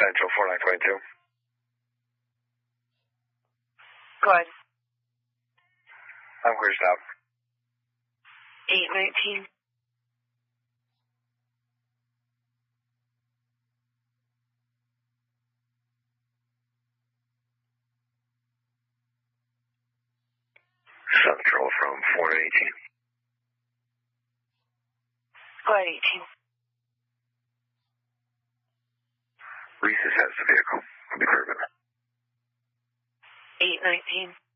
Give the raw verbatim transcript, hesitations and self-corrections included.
Central four nine two two. Good. I'm clear stop. eight nineteen. Central from four eighteen. Go ahead, eighteen. Reese's has the vehicle. I'll be clear, eight nineteen.